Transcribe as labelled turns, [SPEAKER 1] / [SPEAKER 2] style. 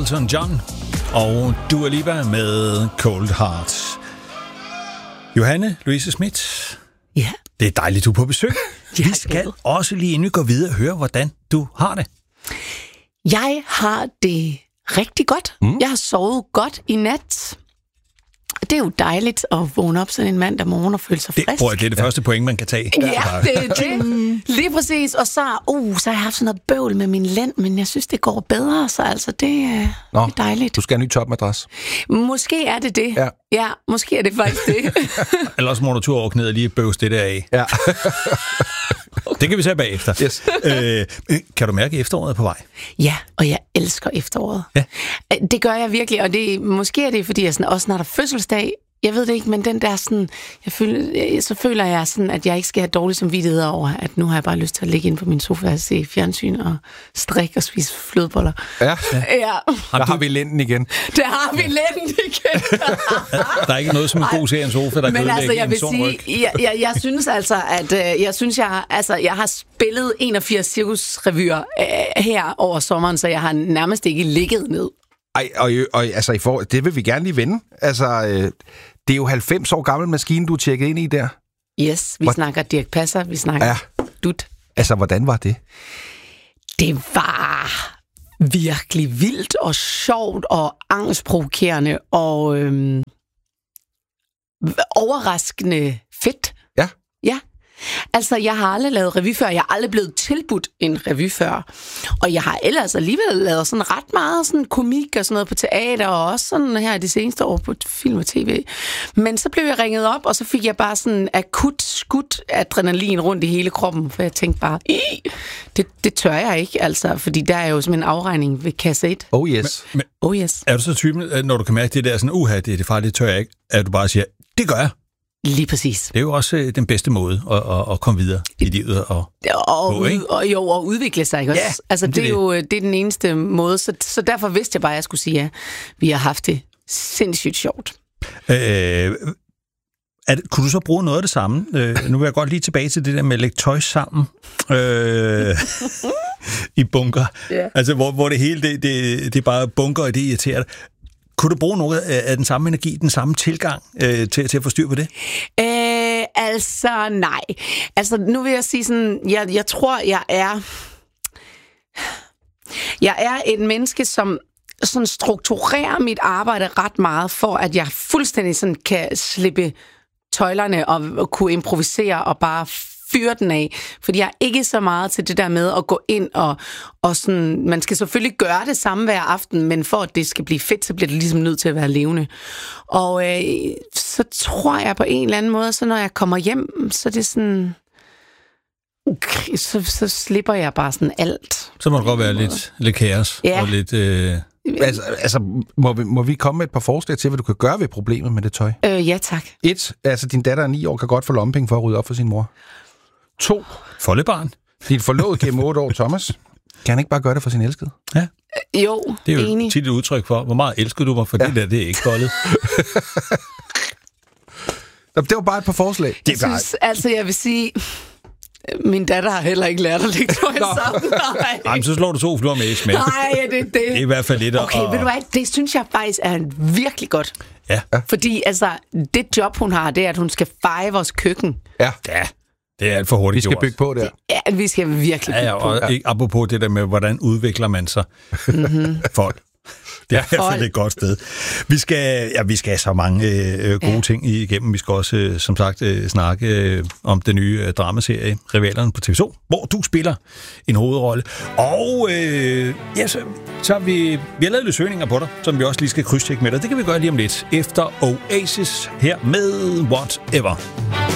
[SPEAKER 1] Elton John og Dua Lipa med Cold Heart. Johanne Louise Schmidt.
[SPEAKER 2] Ja.
[SPEAKER 1] Det er dejligt, du er på besøg. Vi skal også lige inden vi går videre høre, hvordan du har det.
[SPEAKER 2] Jeg har det rigtig godt. Jeg har sovet godt i nat. Det er jo dejligt at vågne op sådan en mandag morgen og føle sig frisk.
[SPEAKER 1] Det er det første point, man kan tage.
[SPEAKER 2] Ja, det er det. Lige præcis. Og så har jeg haft sådan noget bøvl med min lænd, men jeg synes, det går bedre. Så altså, det er dejligt.
[SPEAKER 3] Du skal have en ny topmadras.
[SPEAKER 2] Måske er det det. Ja, måske er det faktisk det.
[SPEAKER 1] Ellers må du tur over knæet og lige bøvs det der af. Ja. Det kan vi se bagefter. Yes. Kan du mærke, at efteråret er på vej?
[SPEAKER 2] Ja, og jeg elsker efteråret. Ja. Det gør jeg virkelig, og måske er det, fordi jeg sådan, også snart er fødselsdag. Jeg ved det ikke, men den der sådan, så føler jeg sådan, at jeg ikke skal have dårlig samvittighed over, at nu har jeg bare lyst til at ligge inde på min sofa og se fjernsyn og strikke og spise flødeboller. Ja.
[SPEAKER 3] Der har vi lænden igen.
[SPEAKER 2] Der har vi lænden igen.
[SPEAKER 1] Der er ikke noget som en god serie en sofa, der kan ødelægge en sund ryg.
[SPEAKER 2] Jeg synes altså, at jeg har spillet 81 cirkusrevyer her over sommeren, så jeg har nærmest ikke ligget ned.
[SPEAKER 3] Og altså, det vil vi gerne lige vende. Altså, det er jo 90 år gammel maskine, du er tjekket ind i der.
[SPEAKER 2] Yes, vi snakker Dirch Passer, vi snakker Dut.
[SPEAKER 3] Altså, hvordan var det?
[SPEAKER 2] Det var virkelig vildt og sjovt og angstprovokerende og overraskende fedt. Ja. Altså, jeg har aldrig lavet revy før. Jeg har aldrig blevet tilbudt en revy før. Og jeg har ellers alligevel lavet sådan ret meget sådan komik og sådan noget på teater, og også sådan her de seneste år på film og tv. Men så blev jeg ringet op, og så fik jeg bare sådan akut skudt adrenalin rundt i hele kroppen, for jeg tænkte bare, det tør jeg ikke, altså, fordi der er jo simpelthen en afregning ved kasse 1.
[SPEAKER 3] Oh yes.
[SPEAKER 2] Yes.
[SPEAKER 1] Er du så typen, når du kan mærke det der sådan, det er farligt, det tør jeg ikke, at du bare siger, det gør jeg?
[SPEAKER 2] Lige præcis.
[SPEAKER 1] Det er jo også den bedste måde at komme videre i livet
[SPEAKER 2] og udvikle sig, ikke også? Ja, altså, det er den eneste måde, så derfor vidste jeg bare, at jeg skulle sige, ja, vi har haft det sindssygt sjovt.
[SPEAKER 1] Kunne du så bruge noget af det samme? Nu vil jeg godt lige tilbage til det der med at lægge tøj sammen i bunker. Yeah. Altså, hvor det hele, det er bare bunker, og det irriterer dig. Kunne du bruge noget af den samme energi, den samme tilgang til at få styr på det?
[SPEAKER 2] Altså, nej. Altså, nu vil jeg sige sådan, jeg tror, jeg er et menneske, som sådan strukturerer mit arbejde ret meget, for at jeg fuldstændig sådan kan slippe tøjlerne og kunne improvisere og bare fyre den af, fordi jeg er ikke så meget til det der med at gå ind og sådan, man skal selvfølgelig gøre det samme hver aften, men for at det skal blive fedt, så bliver det ligesom nødt til at være levende. Og så tror jeg på en eller anden måde, så når jeg kommer hjem, så er det sådan, så slipper jeg bare sådan alt.
[SPEAKER 1] Så må det godt være lidt kaos og lidt...
[SPEAKER 3] Altså, må vi komme med et par forslag til, hvad du kan gøre ved problemet med det tøj?
[SPEAKER 2] Ja, tak.
[SPEAKER 3] 1. Altså, din datter er 9 år, kan godt få lommepenge for at rydde op for sin mor. 2.
[SPEAKER 1] Foldebarn.
[SPEAKER 3] Din forlovede gennem 8 år, Thomas. Kan han ikke bare gøre det for sin elskede?
[SPEAKER 2] Ja. Jo,
[SPEAKER 1] det er jo
[SPEAKER 2] enig.
[SPEAKER 1] tit et udtryk for, hvor meget elsker du mig, for det er ikke foldet.
[SPEAKER 3] Det var bare et par forslag.
[SPEAKER 2] Jeg vil sige... Min datter har heller ikke lært at lægge tøj sammen.
[SPEAKER 1] Jamen, så slår du 2 fluer med et smæk.
[SPEAKER 2] Nej, det er
[SPEAKER 1] i hvert fald lidt.
[SPEAKER 2] Okay, ved du hvad? Det synes jeg faktisk er virkelig godt.
[SPEAKER 1] Ja.
[SPEAKER 2] Fordi altså, det job, hun har, det er, at hun skal feje vores køkken.
[SPEAKER 1] Ja. Det er alt for hurtigt.
[SPEAKER 3] Vi skal bygge på det.
[SPEAKER 2] Ja, vi skal virkelig bygge på.
[SPEAKER 1] Og apropos det der med, hvordan udvikler man sig. Folk. Det er i hvert fald et godt sted. Vi skal have så mange gode ting igennem. Vi skal også, som sagt, snakke om den nye dramaserie Rivalerne på TV2, hvor du spiller en hovedrolle. Og så har vi har lavet lidt søgninger på dig, som vi også lige skal krydstjekke med dig. Det kan vi gøre lige om lidt efter Oasis her med Whatever.